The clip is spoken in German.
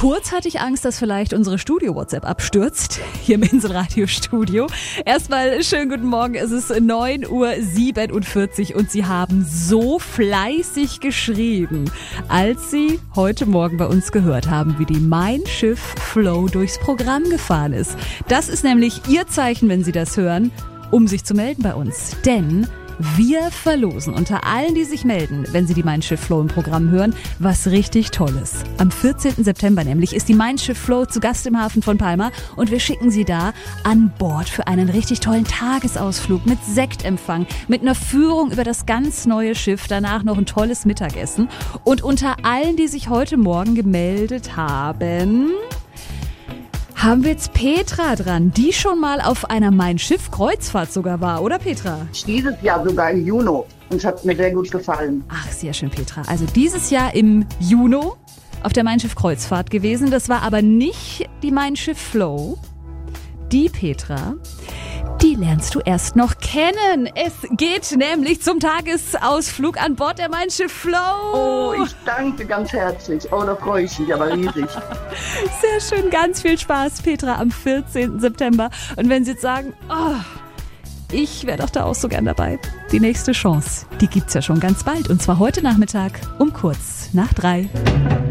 Kurz hatte ich Angst, dass vielleicht unsere Studio-WhatsApp abstürzt, hier im Inselradio-Studio. Erstmal schönen guten Morgen, es ist 9:47 Uhr und Sie haben so fleißig geschrieben, als Sie heute Morgen bei uns gehört haben, wie die Mein Schiff Flow durchs Programm gefahren ist. Das ist nämlich Ihr Zeichen, wenn Sie das hören, um sich zu melden bei uns. Denn wir verlosen unter allen, die sich melden, wenn sie die Mein Schiff Flow im Programm hören, was richtig Tolles. Am 14. September nämlich ist die Mein Schiff Flow zu Gast im Hafen von Palma und wir schicken sie da an Bord für einen richtig tollen Tagesausflug mit Sektempfang, mit einer Führung über das ganz neue Schiff, danach noch ein tolles Mittagessen. Und unter allen, die sich heute Morgen gemeldet haben wir jetzt Petra dran, die schon mal auf einer Mein Schiff Kreuzfahrt sogar war, oder Petra? Dieses Jahr sogar im Juni und es hat mir sehr gut gefallen. Ach, sehr schön, Petra. Also dieses Jahr im Juni auf der Mein Schiff Kreuzfahrt gewesen. Das war aber nicht die Mein Schiff Flow. Die Petra, die lernst du erst noch kennen. Es geht nämlich zum Tagesausflug an Bord der Mein Schiff Flow. Oh, ich danke ganz herzlich. Oh, da freue ich mich aber riesig. Sehr schön, ganz viel Spaß, Petra, am 14. September. Und wenn Sie jetzt sagen, ich wäre doch da auch so gern dabei. Die nächste Chance, die gibt's ja schon ganz bald. Und zwar heute Nachmittag um kurz nach 3.